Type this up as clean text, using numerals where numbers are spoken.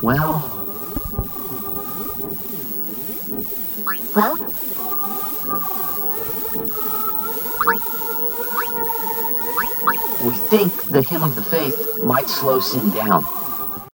Well? We think the hymn of the faith might slow Sin down.